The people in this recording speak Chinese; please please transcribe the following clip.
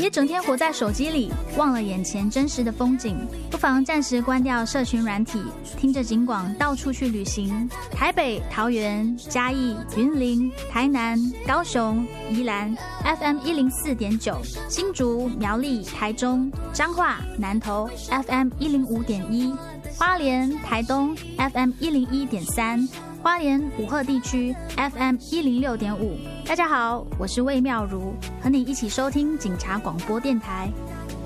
也整天活在手机里，忘了眼前真实的风景。不妨暂时关掉社群软体，听着警广到处去旅行。台北、桃园、嘉义、云林、台南、高雄、宜兰 FM 104.9，新竹、苗栗、台中、彰化、南投 FM 105.1，花莲、台东 FM 101.3，花莲武鹤地区 FM 106.5。大家好，我是魏妙如，和你一起收听警察广播电台。